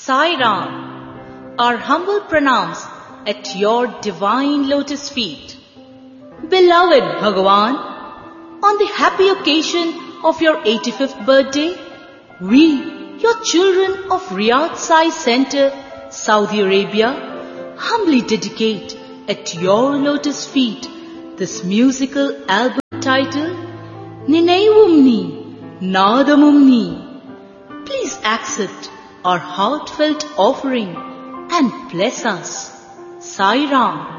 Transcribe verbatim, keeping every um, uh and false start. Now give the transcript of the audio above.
Sai Ram, our humble pranams at your divine lotus feet. Beloved Bhagavan, on the happy occasion of your eighty-fifth birthday, we, your children of Riyadh Sai Center, Saudi Arabia, humbly dedicate at your lotus feet this musical album titled Ninevumni, Nadamumni. Please accept our heartfelt offering and bless us. Sai Ram.